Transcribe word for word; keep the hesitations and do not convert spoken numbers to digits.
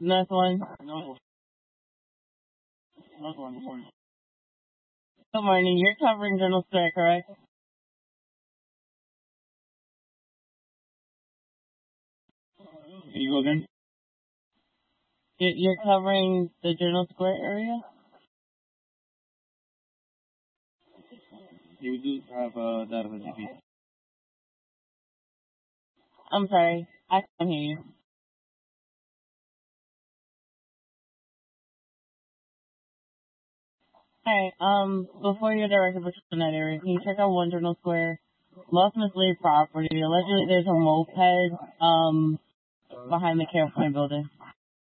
Next one. No. Next one. Good morning. Good morning. You're covering Journal Square, correct? Can you go again? You- You're covering the Journal Square area? You do have uh, that of a G P. I'm sorry. I can't hear you. Alright, um, before you're directed to that area, can you check out One Journal Square? Lost mislead property. Allegedly there's a moped, um, behind the California building.